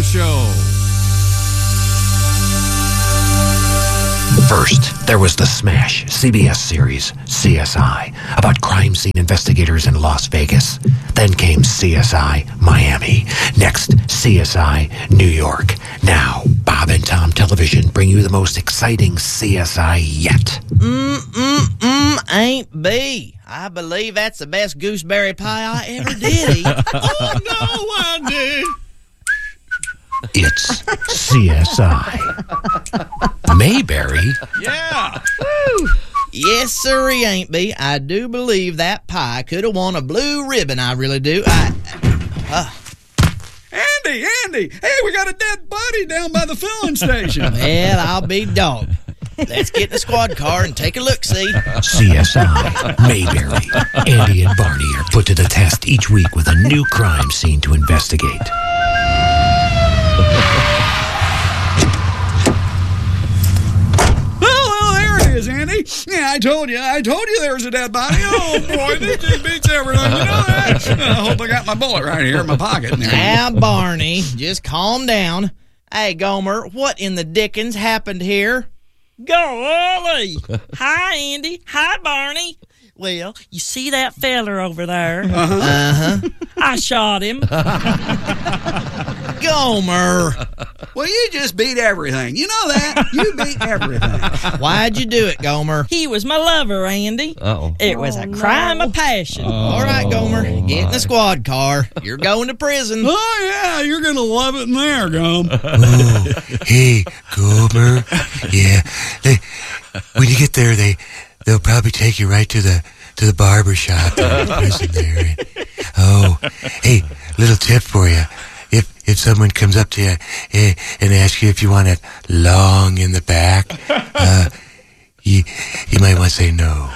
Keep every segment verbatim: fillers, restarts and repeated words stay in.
Show. First, there was the smash C B S series C S I about crime scene investigators in Las Vegas. Then came C S I Miami. Next, C S I New York. Now, Bob and Tom Television bring you the most exciting C S I yet. Mm-mm-mm ain't B. I believe that's the best gooseberry pie I ever did eat. Oh, no, Wendy. It's C S I Mayberry. Yeah. Woo. Yes, sir, he ain't B. I do believe that pie could have won a blue ribbon. I really do. I. Uh. Andy, Andy, hey, we got a dead body down by the filling station. Well, I'll be dogged. Let's get in the squad car and take a look-see. C S I Mayberry. Andy and Barney are put to the test each week with a new crime scene to investigate. Andy. Yeah, I told you. I told you there was a dead body. Oh, boy, this just beats everything. You know that? I hope I got my bullet right here in my pocket. Now, Barney, just calm down. Hey, Gomer, what in the dickens happened here? Golly. Hi, Andy. Hi, Barney. Well, you see that feller over there? Uh-huh. Uh-huh. I shot him. Gomer. Well, you just beat everything. You know that? You beat everything. Why'd you do it, Gomer? He was my lover, Andy. Uh-oh. It was oh, a crime no. of passion. Oh, all right, Gomer. my. Get in the squad car. You're going to prison. Oh, yeah. You're going to love it in there, Gum. Oh, hey, Gomer. Yeah. They, when you get there, they, they'll probably take you right to the to the barber shop in the prison there. Oh, hey, little tip for you. If if someone comes up to you eh, and asks you if you want it long in the back, uh, you you might want to say no.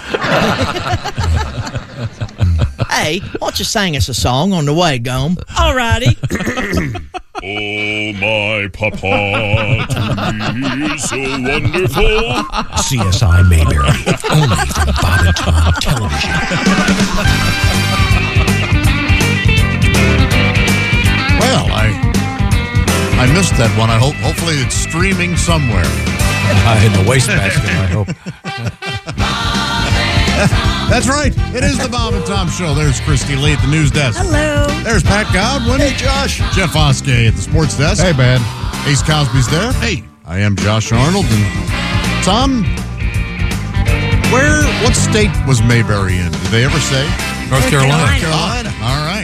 Hey, why don't you sing us a song on the way, Gum? All righty. Oh, my papa, to me so wonderful. C S I Mayberry, only from Bob and Tom Television. Well, I I missed that one. I hope hopefully it's streaming somewhere. Uh, in the wastebasket, I hope. That's right. It is the Bob and Tom Show. There's Christy Lee at the news desk. Hello. There's Pat Godwin. Hey, Josh. Jeff Oskey at the sports desk. Hey, man. Ace Cosby's there. Hey, I am Josh Arnold. And Tom, where, what state was Mayberry in? Did they ever say? North Carolina. Carolina. All right.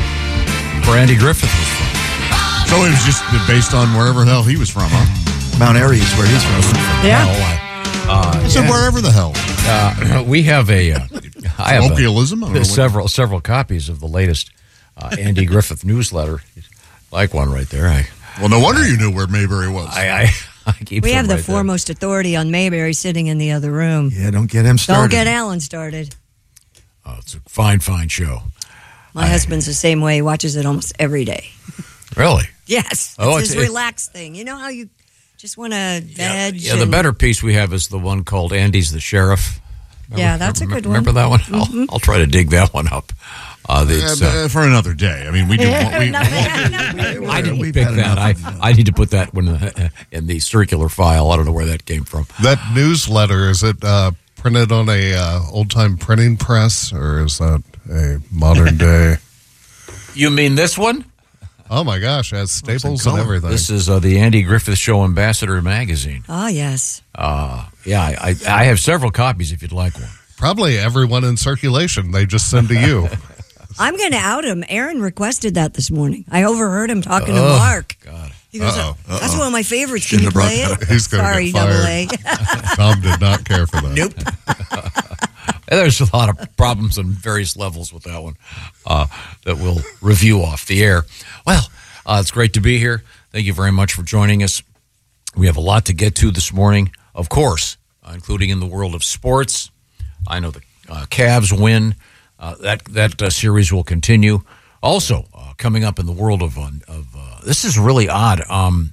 Where Andy Griffith was from. So it was just based on wherever the hell he was from, huh? Mount Airy is where he's from. Yeah. Well, I, uh, I said yeah. wherever the hell. Uh, we have a. Uh, I have Colloquialism? I don't know a, what- several several copies of the latest uh, Andy Griffith newsletter. Like one right there. I Well, no wonder you knew where Mayberry was. I, I, I keep. We them have the right there. foremost authority on Mayberry sitting in the other room. Yeah, don't get him started. Don't get Alan started. Oh, it's a fine, fine show. My I- husband's the same way. He watches it almost every day. Really? Yes. Oh, it's it's- his it's- relaxed thing. You know how you just want to Yeah, veg? yeah, the and- better piece we have is the one called Andy's the Sheriff. Yeah, that's a good one. Remember that one? Mhm. I'll, I'll try to dig that one up. Uh, Uh, it's, uh, uh, for another day. I mean, we do. we, Nothing. I didn't We've pick had that. I, enough. I need to put that one uh, in the circular file. I don't know where that came from. That newsletter, is it uh, printed on a uh, old-time printing press, or is that a modern day? You mean this one? Oh, my gosh, it has staples and everything. This is uh, the Andy Griffith Show Ambassador magazine. Oh, yes. Uh, yeah, I, I, I have several copies if you'd like one. Probably everyone in circulation. They just send to you. I'm going to out him. Aaron requested that this morning. I overheard him talking Oh, to Mark. God. He goes, Uh-oh, "Oh, that's uh-oh. one of my favorites. Can you Shouldn't have play brought it?" that. He's gonna Sorry, get double fired. A. Tom did not care for that. Nope. There's a lot of problems on various levels with that one uh, that we'll review off the air. Well, uh, it's great to be here. Thank you very much for joining us. We have a lot to get to this morning, of course, uh, including in the world of sports. I know the uh, Cavs win. Uh, that that uh, series will continue. Also, uh, coming up in the world of, uh, of uh, this is really odd, um,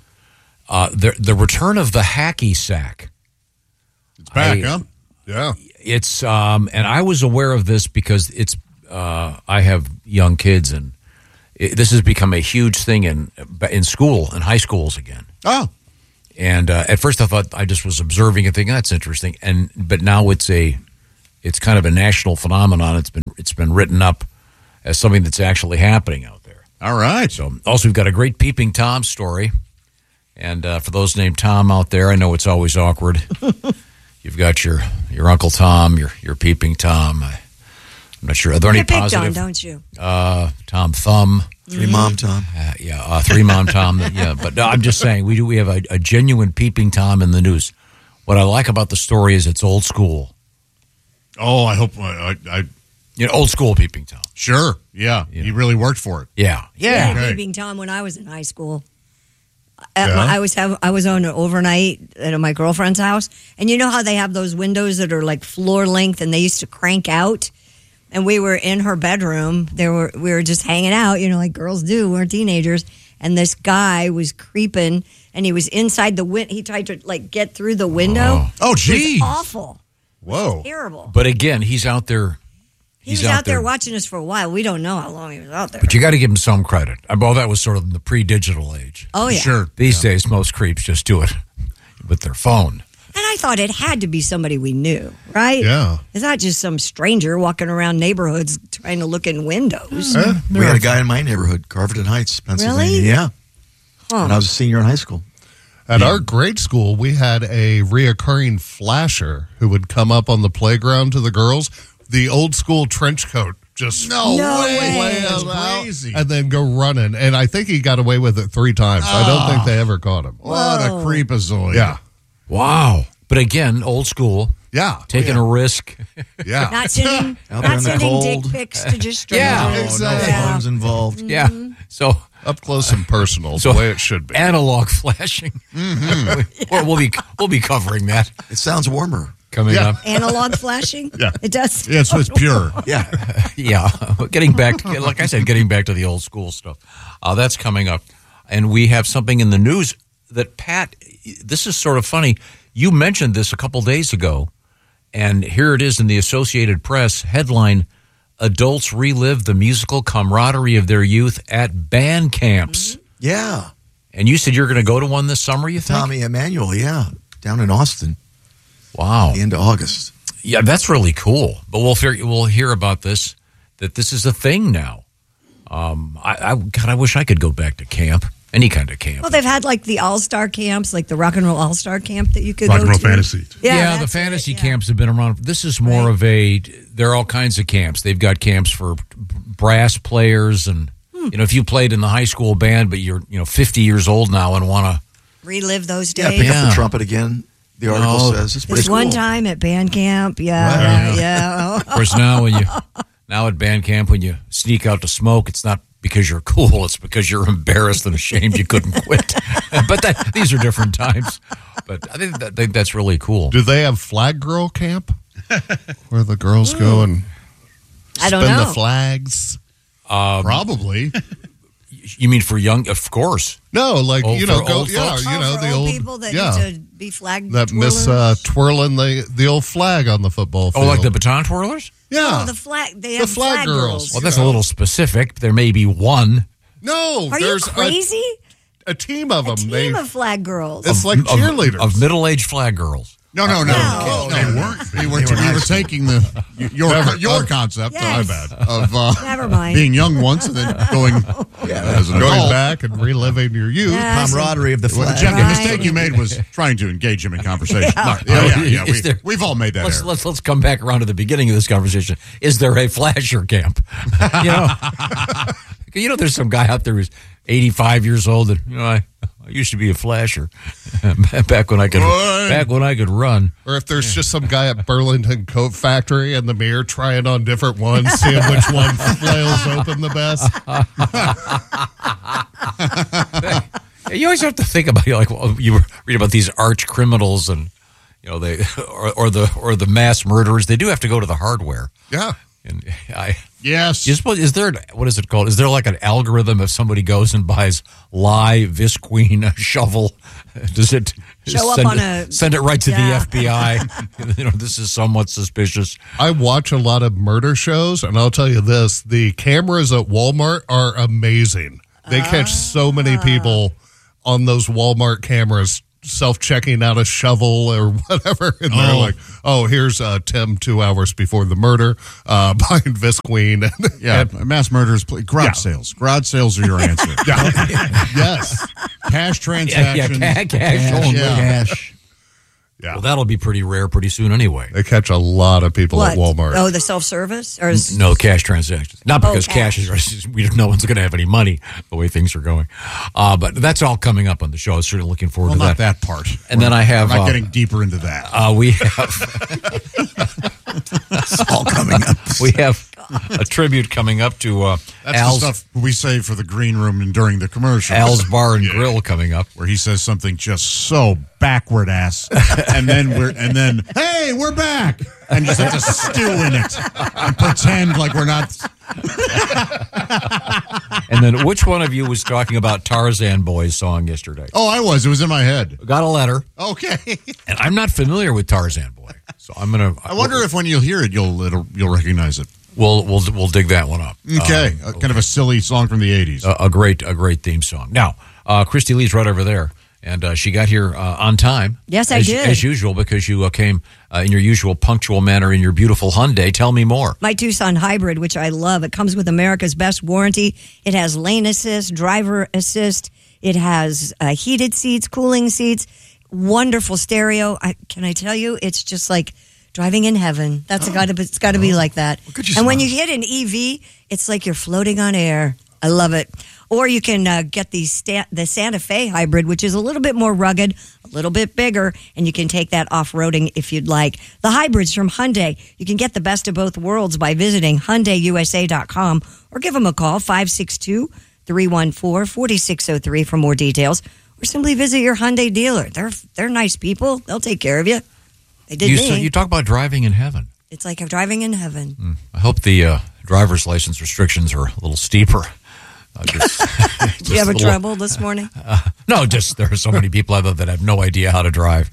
uh, the, the return of the hacky sack. It's back, I- huh? Yeah. It's um, and I was aware of this because it's uh, I have young kids, and it, this has become a huge thing in in school, in high schools again. Oh. And uh, at first I thought I just was observing and thinking that's interesting, and but now it's a it's kind of a national phenomenon. It's been it's been written up as something that's actually happening out there. All right. So also we've got a great Peeping Tom story, and uh, for those named Tom out there, I know it's always awkward. You've got your your Uncle Tom, your your Peeping Tom. I, I'm not sure. Are there any You picked positive? on, don't you? Uh, Tom Thumb. Three Mom Tom. Uh, yeah, uh, three Mom Tom. Yeah, but no, I'm just saying we do. We have a, a genuine Peeping Tom in the news. What I like about the story is it's old school. Oh, I hope I, I, I You know, old school Peeping Tom. sure. Yeah, Yeah. he really worked for it. Yeah, Yeah, Okay. Peeping Tom when I was in high school. At Yeah? my, I was have I was on an overnight at my girlfriend's house, and you know how they have those windows that are like floor length, and they used to crank out. And we were in her bedroom. There were we were just hanging out, you know, like girls do. We're teenagers, and this guy was creeping, and he was inside the window. He tried to like get through the window. Oh, It was geez. awful. Whoa. Terrible. but again, he's out there. He He's was out there watching us for a while. We don't know how long he was out there. But you got to give him some credit. Uh, Well, that was sort of in the pre-digital age. Oh yeah. Sure. These days, most creeps just do it with their phone. And I thought it had to be somebody we knew, right? Yeah. It's not just some stranger walking around neighborhoods trying to look in windows. Eh, We had a guy in my neighborhood, Carverton Heights, Pennsylvania. Really? Yeah. Huh. When I was a senior in high school. At our grade school, we had a reoccurring flasher who would come up on the playground to the girls, the old school trench coat. Just No, No way. way. That's out, crazy. and then go running. And I think he got away with it three times. I don't think they ever caught him. What a Whoa. creepazoid. Yeah. Wow. But again, old school, Yeah. taking a risk. Yeah. Not sending, Out there not in the sending dick cold. pics to just strangers. Yeah, Oh, exactly. no phones involved. Yeah. So Up close and personal, So- the way it should be. analog flashing. Well, we'll be we'll be covering that It sounds warmer. coming Yeah. up. Analog flashing? Yeah. It does. Yeah, it's, it's pure. Yeah. Yeah, getting back, to, like I said, getting back to the old school stuff. Uh, that's coming up, and we have something in the news that Pat. This is sort of funny. You mentioned this a couple days ago, and here it is in the Associated Press headline: Adults relive the musical camaraderie of their youth at band camps. Yeah. And you said you're going to go to one this summer. You think? Tommy Emmanuel, yeah. Down in Austin, Wow. the end of August. Yeah, that's really cool. But we'll hear, we'll hear about this, that this is a thing now. Um, I, I God, I wish I could go back to camp, any kind of camp. Well, they've had like the All Star camps, like the Rock and Roll All Star camp that you could Rock go and roll to. fantasy. Yeah, Yeah, the that's fantasy it, yeah. camps have been around. This is more Right. of a. There are all kinds of camps. They've got camps for brass players, and Hmm. you know, if you played in the high school band, but you're you know fifty years old now and want to. Relive those Yeah, days. pick up Yeah. the trumpet again. The article No. says it's pretty This cool. one time at band camp, yeah, Right. yeah. Of course, now when you now at band camp when you sneak out to smoke, it's not because you're cool; it's because you're embarrassed and ashamed you couldn't quit. But that, these are different times. But I think, that, I think that's really cool. Do they have flag girl camp where the girls go and I don't spin know. the flags? Probably. You mean for young? Of course. No, like, Oh, you know, for go, old yeah, folks? you know, Oh, for the old old people that yeah, need to be flag that miss uh, twirlers? twirling the the old flag on the football field. Oh, like the baton twirlers? yeah. Oh, the flag. They The have flag flag, girls. girls. Well, that's a little specific. There may be one. no, Are you there's crazy? a, a team of A them. team they of flag girls. it's like Of- cheerleaders. of middle-aged flag girls. No, no, no. No. no, they weren't. We were, we were taking the your Never. your Oh, concept. yes. My bad. Of uh, Never mind. being young once and then going Yeah, as an Going adult. back and reliving your youth. Yeah. camaraderie of the Well, flag. Jeff, the Right. mistake you made was trying to engage him in conversation. Yeah. No, yeah, yeah, yeah. Is We, there- we've all made that Let's, error. let's let's come back around to the beginning of this conversation. Is there a flasher camp? you know, you know, there's some guy out there who's eighty-five years old, and you know, I, I used to be a flasher back when I could Boy. back when I could run. Or if there's just some guy at Burlington Coat Factory in the mirror trying on different ones, seeing which one flails open the best. You always have to think about you know, like well, you read about these arch criminals and you know they or, or the or the mass murderers. They do have to go to the hardware. Yeah. And I Yes. you suppose is there what is it called? Is there like an algorithm if somebody goes and buys lye, Visqueen, a shovel, Does it Show up send on it, a- send it right to Yeah. the F B I? You know, this is somewhat suspicious. I watch a lot of murder shows, and I'll tell you this: the cameras at Walmart are amazing. They catch so many people on those Walmart cameras self-checking out a shovel or whatever, and they're Oh. like, "Oh, here's uh, Tim two hours before the murder uh, buying Visqueen." Yeah, And- mass murders, pl- garage Yeah. sales. Garage sales are your answer. yes, Cash transactions. Yeah, yeah, ca- cash only. Yeah. Cash. yeah. Well, that'll be pretty rare pretty soon anyway. They catch a lot of people What? at Walmart. Oh, the self-service? Or is, No cash transactions. Not Oh, because cash. cash. is, we no one's going to have any money the way things are going. Uh, but that's all coming up on the show. I'm certainly looking forward Well, to not that. that part. And then I have, I'm not uh, getting deeper into that. Uh, we have It's all coming up. we have a tribute coming up to uh, That's Al's, the stuff we say for the green room and during the commercial. Al's Bar and Grill coming up. where he says something just so backward ass, and then we're and then hey, we're back, and just have to stew in it and pretend like we're not. And then which one of you was talking about Tarzan Boy's song yesterday? Oh, I was. It was in my head. Got a letter, Okay. and I'm not familiar with Tarzan Boy, so I'm gonna. I wonder if when you'll hear it, you'll it'll, you'll recognize it. we'll we'll we'll dig that one up. Okay, uh, kind of a silly song from the eighties. a, a great a great theme song. Now, uh, Christy Lee's right over there, and uh, she got here uh, on time. Yes, I as, did. as usual, because you uh, came uh, in your usual punctual manner in your beautiful Hyundai. Tell me more. my Tucson Hybrid, which I love. It comes with America's best warranty. It has lane assist, driver assist. It has uh, heated seats, cooling seats, wonderful stereo. I, can I tell you, it's just like driving in heaven. That's got to it's got to be like that. at you And when you smile. get an E V, it's like you're floating on air. I love it. Or you can uh, get the sta- the Santa Fe Hybrid, which is a little bit more rugged, a little bit bigger, and you can take that off-roading if you'd like. The hybrids from Hyundai. You can get the best of both worlds by visiting Hyundai U S A dot com or give them a call, five six two, three one four, four six zero three for more details, or simply visit your Hyundai dealer. They're they're nice people. They'll take care of you. They did You, me. so you talk about driving in heaven. It's like I'm driving in heaven. I hope the uh, driver's license restrictions are a little steeper. Uh, just- Did you have a just little- trouble this morning? No, just there are so many people out there that have no idea how to drive.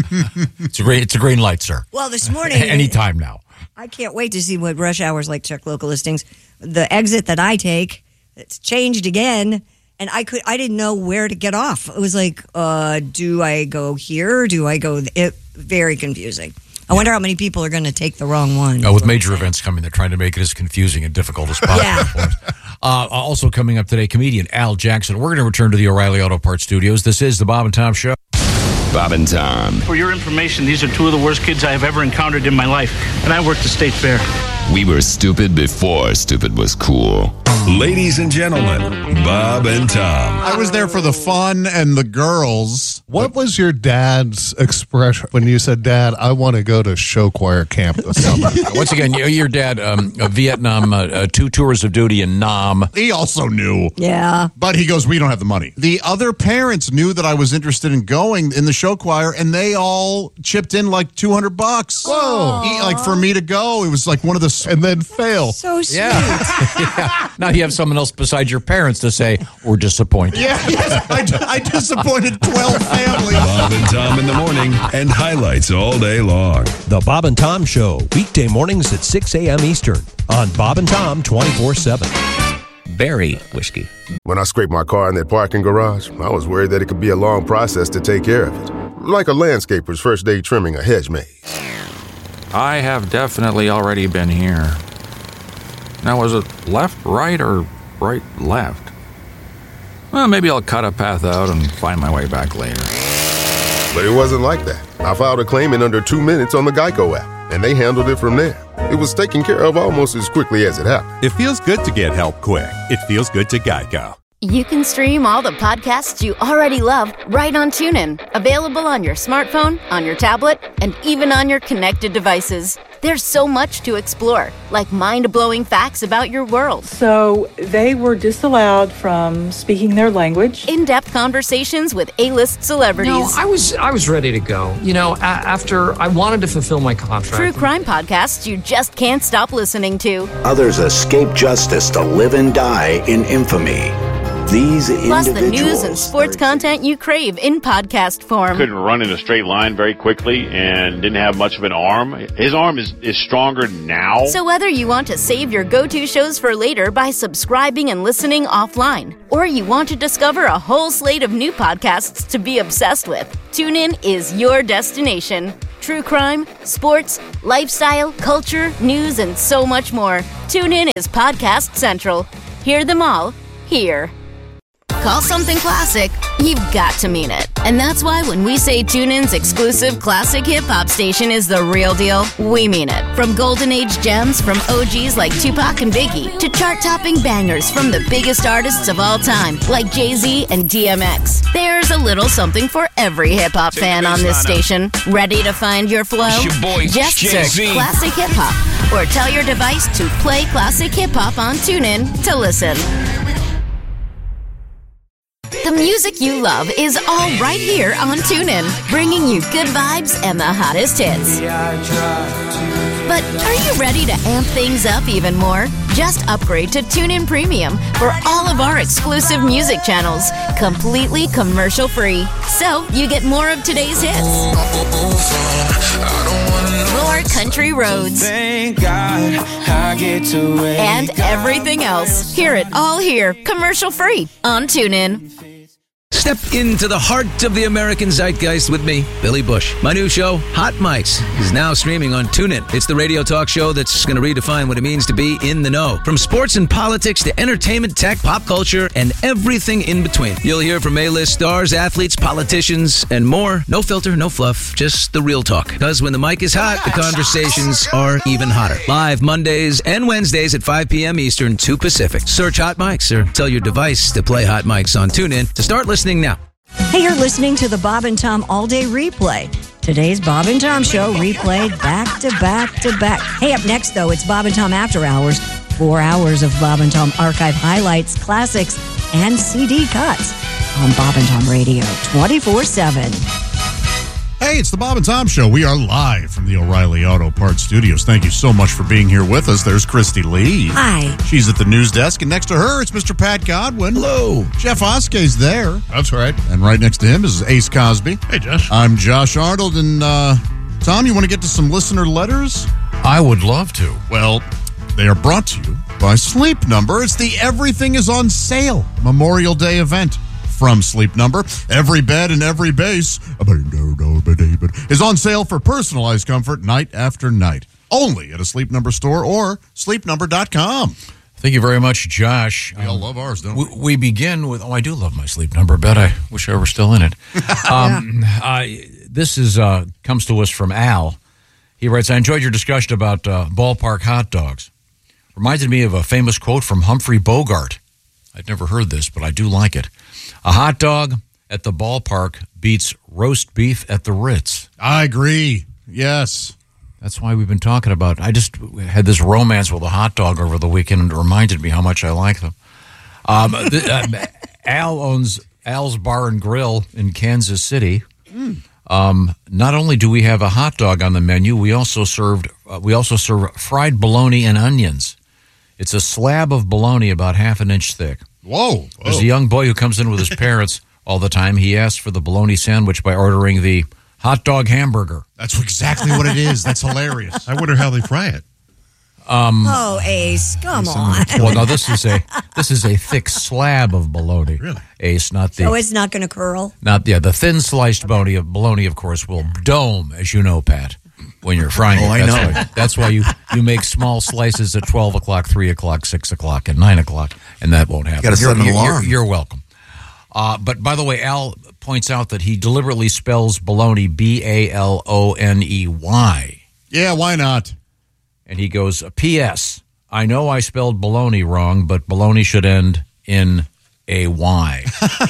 It's a green, it's a green light, sir. Well, this morning, Anytime now. I can't wait to see what rush hours like. Check local listings. The exit that I take, it's changed again, and I could I didn't know where to get off. It was like, uh, do I go here? Do I go? Th- it very confusing. I wonder how many people are going to take the wrong one. Uh, with major events coming, they're trying to make it as confusing and difficult as possible. Yeah. for us. Uh, also coming up today, comedian Al Jackson. We're going to return to the O'Reilly Auto Parts Studios. This is the Bob and Tom Show. Bob and Tom. For your information, these are two of the worst kids I have ever encountered in my life, and I worked the state fair. We were stupid before stupid was cool. Ladies and gentlemen, Bob and Tom. I was there for the fun and the girls. What was your dad's expression when you said, "Dad, I want to go to show choir camp this summer"? Once again, your, your dad, um, uh, Vietnam, uh, uh, two tours of duty in Nam. He also knew. Yeah. But he goes, we don't have the money. The other parents knew that I was interested in going in the show choir, and they all chipped in like two hundred bucks. Whoa. He- like for me to go, it was like one of the. And then fail. So sweet. yeah. Now you have someone else besides your parents to say, we're disappointed. Yeah, yes, I, I disappointed twelve families. Bob and Tom in the morning and highlights all day long. The Bob and Tom Show, weekday mornings at six a.m. Eastern on Bob and Tom twenty-four seven. Berry whiskey. When I scraped my car in that parking garage, I was worried that it could be a long process to take care of it. Like a landscaper's first day trimming a hedge maze. I have definitely already been here. Now, was it left, right, or right, left? Well, maybe I'll cut a path out and find my way back later. But it wasn't like that. I filed a claim in under two minutes on the Geico app, and they handled it from there. It was taken care of almost as quickly as it happened. It feels good to get help quick. It feels good to Geico. You can stream all the podcasts you already love right on TuneIn. Available on your smartphone, on your tablet, and even on your connected devices. There's so much to explore, like mind-blowing facts about your world. So they were disallowed from speaking their language. In-depth conversations with A-list celebrities. No, I was I was ready to go. You know, a- after I wanted to fulfill my contract. True crime podcasts you just can't stop listening to. Others escape justice to live and die in infamy. These Plus the news and sports content you crave in podcast form. Couldn't run in a straight line very quickly and didn't have much of an arm. His arm is, is stronger now. So whether you want to save your go-to shows for later by subscribing and listening offline, or you want to discover a whole slate of new podcasts to be obsessed with, TuneIn is your destination. True crime, sports, lifestyle, culture, news, and so much more. TuneIn is Podcast Central. Hear them all here. Call something classic, you've got to mean it. And that's why when we say TuneIn's exclusive classic hip-hop station is the real deal, we mean it. From golden age gems from O Gs like Tupac and Biggie, to chart-topping bangers from the biggest artists of all time, like Jay-Z and D M X. There's a little something for every hip-hop fan on this station. Ready to find your flow? It's your boy, Just search Jay-Z. Classic Hip-Hop, or tell your device to play Classic Hip-Hop on TuneIn to listen. The music you love is all right here on TuneIn, bringing you good vibes and the hottest hits. But are you ready to amp things up even more? Just upgrade to TuneIn Premium for all of our exclusive music channels, completely commercial-free. So you get more of today's hits, more country roads, Thank God I get to wake and everything else. Hear it all here, commercial-free on TuneIn. Step into the heart of the American zeitgeist with me, Billy Bush. My new show, Hot Mics, is now streaming on TuneIn. It's the radio talk show that's going to redefine what it means to be in the know. From sports and politics to entertainment, tech, pop culture, and everything in between. You'll hear from A-list stars, athletes, politicians, and more. No filter, no fluff, just the real talk. Because when the mic is hot, the conversations are even hotter. Live Mondays and Wednesdays at five p.m. Eastern, two Pacific. Search Hot Mics or tell your device to play Hot Mics on TuneIn to start listening now. Hey, you're listening to the Bob and Tom All Day Replay. Today's Bob and Tom Show replayed back to back to back. Hey, up next, though, it's Bob and Tom After Hours. Four hours of Bob and Tom archive highlights, classics, and C D cuts on Bob and Tom Radio twenty-four seven. Hey, it's the Bob and Tom Show. We are live from the O'Reilly Auto Parts Studios. Thank you so much for being here with us. There's Christy Lee. Hi. She's at the news desk, and next to her, it's Mister Pat Godwin. Hello. Jeff Oskey's there. That's right. And right next to him is Ace Cosby. Hey, Josh. I'm Josh Arnold, and uh, Tom, you want to get to some listener letters? I would love to. Well, they are brought to you by Sleep Number. It's the Everything is on Sale Memorial Day event. From Sleep Number, every bed and every base is on sale for personalized comfort night after night. Only at a Sleep Number store or sleep number dot com. Thank you very much, Josh. We all love ours, don't we? We, we begin with, oh, I do love my Sleep Number bed. I wish I were still in it. um, uh, this is uh, comes to us from Al. He writes, I enjoyed your discussion about uh, ballpark hot dogs. Reminded me of a famous quote from Humphrey Bogart. I'd never heard this, but I do like it. A hot dog at the ballpark beats roast beef at the Ritz. I agree. Yes. That's why we've been talking about. I just had this romance with a hot dog over the weekend, and it reminded me how much I like them. Um, the, um, Al owns Al's Bar and Grill in Kansas City. Mm. Um, not only do we have a hot dog on the menu, we also served uh, we also serve fried bologna and onions. It's a slab of bologna about half an inch thick. Whoa, whoa. There's a young boy who comes in with his parents all the time. He asks for the bologna sandwich by ordering the hot dog hamburger. That's exactly what it is. That's hilarious. I wonder how they fry it. Um, oh, Ace, come on. Well, no, this is a this is a thick slab of bologna. Really? Ace, not the. So it's not going to curl? Not yeah, the thin sliced bologna of bologna, of course, will dome, as you know, Pat. When you're frying oh, it, I that's know. Why, that's why you, you make small slices at twelve o'clock, three o'clock, six o'clock, and nine o'clock, and that won't happen. You got to set an you're, alarm. You're, you're welcome. Uh, but by the way, Al points out that he deliberately spells bologna B A L O N E Y. Yeah, why not? And he goes, P S I know I spelled bologna wrong, but bologna should end in a Y.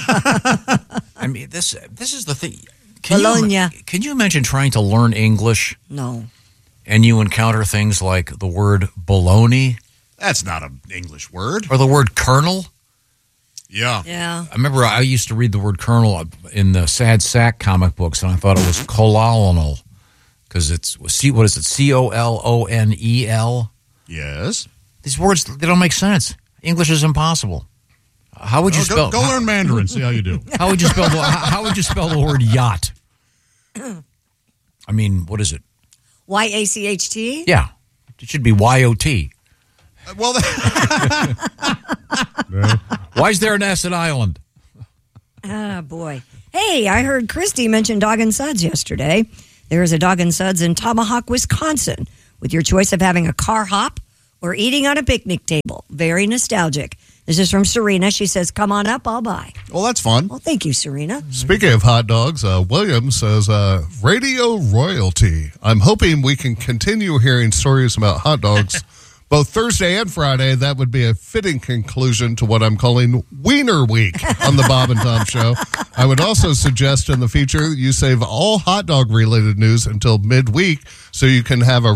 I mean, this this is the thing. Can Bologna. You, can you imagine trying to learn English? No. And you encounter things like the word bologna? That's not an English word. Or the word kernel? Yeah. Yeah. I remember I used to read the word kernel in the Sad Sack comic books, and I thought it was colonel. Because it's, see, what is it, C O L O N E L? Yes. These words, they don't make sense. English is impossible. How would you Oh, spell? Go, go how, learn Mandarin. See how you do. How would you spell the? How, how would you spell the word yacht? I mean, what is it? Y A C H T? Yeah, it should be Y O T. Uh, well, why is there an S in Island? Ah, boy. Hey, I heard Christy mention Dog and Suds yesterday. There is a Dog and Suds in Tomahawk, Wisconsin, with your choice of having a car hop or eating on a picnic table. Very nostalgic. This is from Serena. She says, come on up, I'll buy. Well, that's fun. Well, thank you, Serena. Speaking of hot dogs, uh, William says, uh, radio royalty. I'm hoping we can continue hearing stories about hot dogs both Thursday and Friday. That would be a fitting conclusion to what I'm calling Wiener Week on the Bob and Tom Show. I would also suggest in the future you save all hot dog related news until midweek so you can have a